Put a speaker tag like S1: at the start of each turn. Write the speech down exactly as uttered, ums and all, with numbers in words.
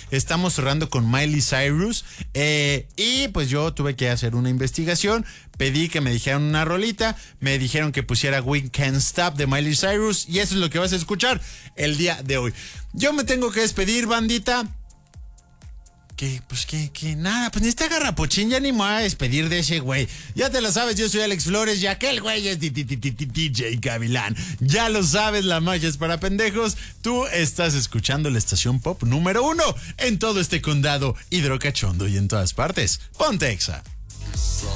S1: estamos cerrando con Miley Cyrus. Eh, y pues yo tuve que hacer una investigación. Pedí que me dijeran una rolita. Me dijeron que pusiera We Can't Stop de Miley Cyrus. Y eso es lo que vas a escuchar el día de hoy. Yo me tengo que despedir, bandita. Que, pues que, que nada, pues ni está garrapochín, ya ni me voy a despedir de ese güey. Ya te lo sabes, yo soy Alex Flores y aquel güey es D J Gavilán. Ya lo sabes, la magia es para pendejos. Tú estás escuchando la estación pop número uno en todo este condado hidrocachondo y en todas partes. Ponte Exa.